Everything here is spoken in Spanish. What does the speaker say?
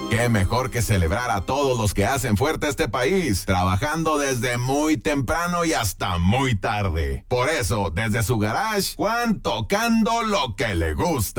Qué mejor que celebrar a todos los que hacen fuerte este país, trabajando desde muy temprano y hasta muy tarde. Por eso, desde su garage, Juan tocando lo que le gusta.